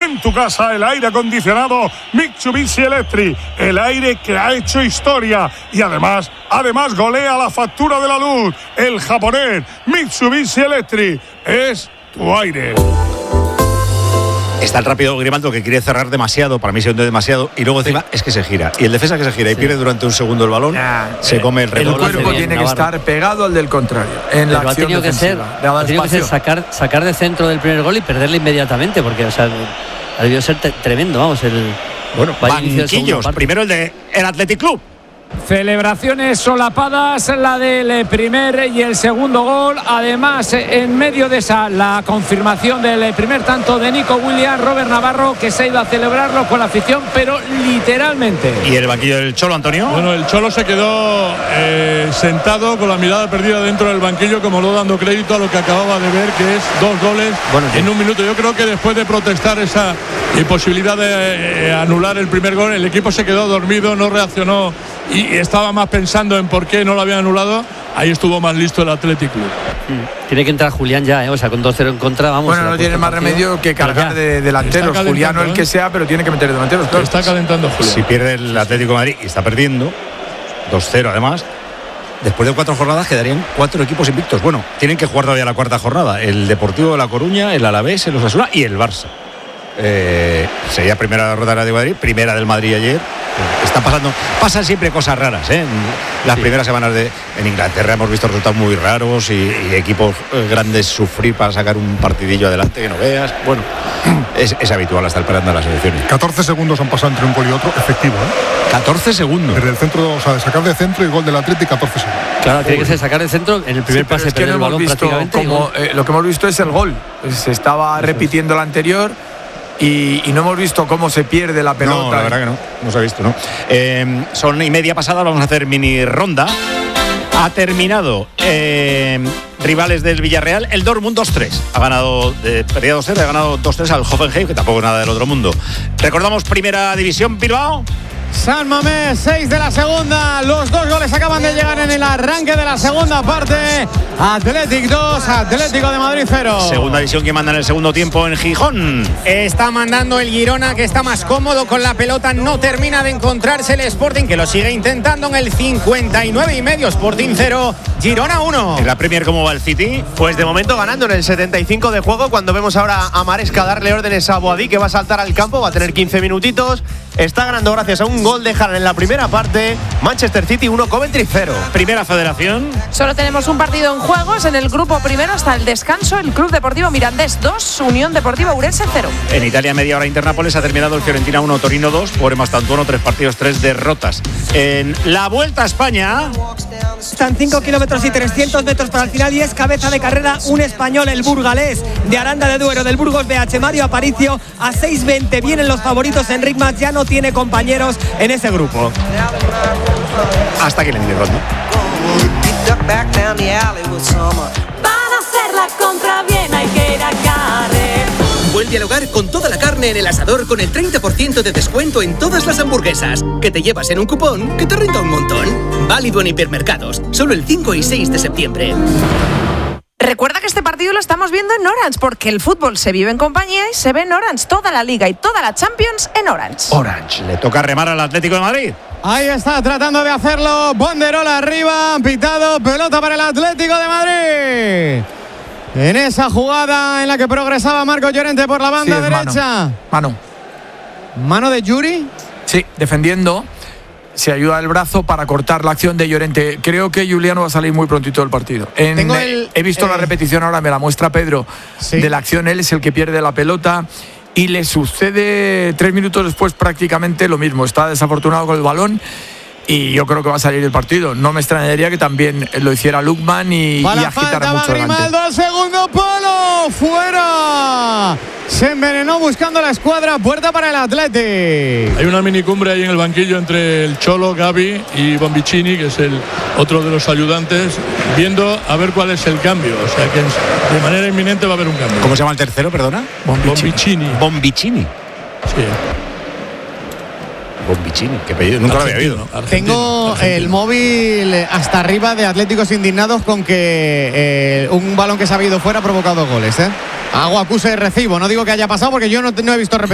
En tu casa, el aire acondicionado Mitsubishi Electric, el aire que ha hecho historia y además golea la factura de la luz. El japonés Mitsubishi Electric es tu aire. Está el rápido Grimaldo que quiere cerrar demasiado, para mí se hunde demasiado, y luego encima es que se gira. Y el defensa que se gira y pierde durante un segundo el balón, se come el reloj. El cuerpo tiene que estar pegado al del contrario. En la acción defensiva. Ha tenido que ser sacar de centro del primer gol y perderle inmediatamente, porque ha debido ser tremendo, vamos. Banquillos, primero el Athletic Club. Celebraciones solapadas, la del primer y el segundo gol. Además, en medio de esa, la confirmación del primer tanto de Nico Williams. Robert Navarro, que se ha ido a celebrarlo con la afición, pero literalmente. ¿Y el banquillo del Cholo, Antonio? Bueno, el Cholo se quedó sentado con la mirada perdida dentro del banquillo, como no dando crédito a lo que acababa de ver, que es 2 goles en un minuto. Yo creo que después de protestar esa imposibilidad de anular el primer gol, el equipo se quedó dormido, no reaccionó y estaba más pensando en por qué no lo habían anulado. Ahí estuvo más listo el Athletic Club. Tiene que entrar Julián ya, o sea, con 2-0 en contra, vamos. Bueno, no tiene más remedio que cargar de delanteros. Julián, el que sea, pero tiene que meter delanteros. Claro. Está calentando Julián. Si pierde el Atlético de Madrid y está perdiendo 2-0 además, después de 4 jornadas quedarían 4 equipos invictos. Bueno, tienen que jugar todavía la 4ª jornada. El Deportivo de La Coruña, el Alavés, el Osasuna y el Barça. Sería primera derrota de Madrid, primera del Madrid ayer. Pasan siempre cosas raras, ¿eh? En las primeras semanas en Inglaterra hemos visto resultados muy raros y equipos grandes sufrir para sacar un partidillo adelante que no veas. Bueno, es habitual hasta el parando de las elecciones. 14 segundos han pasado entre un gol y otro, efectivo, ¿eh? 14 segundos. Desde el centro, o sea, de sacar de centro y gol del Atlético, 14 segundos. Claro, tiene que ser sacar de centro en el primer pase, perder el balón prácticamente. Lo que hemos visto es el gol. Se estaba repitiendo el anterior. Y no hemos visto cómo se pierde la pelota. No, la verdad que no se ha visto, ¿no? Son 1:30 pasadas, vamos a hacer mini ronda. Ha terminado rivales del Villarreal, el Dortmund 2-3. Ha ganado, perdía 2-0, ha ganado 2-3 al Hoffenheim, que tampoco es nada del otro mundo. Recordamos Primera División, Bilbao. San Mamés, 6 de la segunda. Los 2 goles acaban de llegar en el arranque de la segunda parte. Athletic 2, Atlético de Madrid 0. Segunda división que manda en el segundo tiempo en Gijón. Está mandando el Girona, que está más cómodo con la pelota. No termina de encontrarse el Sporting, que lo sigue intentando en el 59,5. Sporting 0, Girona 1. En la Premier, ¿cómo va el City? Pues de momento ganando en el 75 de juego. Cuando vemos ahora a Maresca darle órdenes a Boadí, que va a saltar al campo, va a tener 15 minutitos. Está ganando gracias a un gol de Haaland en la primera parte. Manchester City 1, Coventry 0. Primera Federación. Solo tenemos un partido en juegos en el grupo primero hasta el descanso. El Club Deportivo Mirandés 2, Unión Deportiva Ourense 0. En Italia, media hora Internápoles, ha terminado el Fiorentina 1, Torino 2. Por Mastantuono, 3 partidos, 3 derrotas. En la Vuelta a España. Están 5 kilómetros y 300 metros para el final y es cabeza de carrera un español, el burgalés de Aranda de Duero, del Burgos BH, Mario Aparicio, a 6:20. Vienen los favoritos. Enric Mas ya no tiene compañeros en ese grupo. Hasta aquí el ronda. Para hacer la compra bien hay que ir a Carrefour. Vuelve al hogar con toda la carne en el asador con el 30% de descuento en todas las hamburguesas, que te llevas en un cupón que te renta un montón. Válido en hipermercados, solo el 5 y 6 de septiembre. Recuerda que este partido lo estamos viendo en Orange, porque el fútbol se vive en compañía y se ve en Orange. Toda la Liga y toda la Champions en Orange. Orange. Le toca remar al Atlético de Madrid. Ahí está tratando de hacerlo Bonderola arriba, pitado, pelota para el Atlético de Madrid. En esa jugada en la que progresaba Marcos Llorente por la banda derecha. Mano de Yuri. Sí, defendiendo. Se ayuda el brazo para cortar la acción de Llorente. Creo que Juliano va a salir muy prontito del partido. He visto la repetición ahora, me la muestra Pedro, de la acción. Él es el que pierde la pelota y le sucede 3 minutos después prácticamente lo mismo. Está desafortunado con el balón y yo creo que va a salir el partido. No me extrañaría que también lo hiciera Lukman y agitara mucho Grimaldo, el segundo palo, fuera. Se envenenó buscando la escuadra, puerta para el Athletic. Hay una minicumbre ahí en el banquillo entre el Cholo, Gavi y Bombicini, que es el otro de los ayudantes, viendo a ver cuál es el cambio. O sea que de manera inminente va a haber un cambio. ¿Cómo se llama el tercero, perdona? Bombicini. Bombicini. Sí. Bombicini, que apellido, nunca lo había oído. Tengo el móvil hasta arriba de Atléticos indignados con que un balón que se ha ido fuera ha provocado goles, Hago acuse de recibo, no digo que haya pasado porque yo no he visto repetición.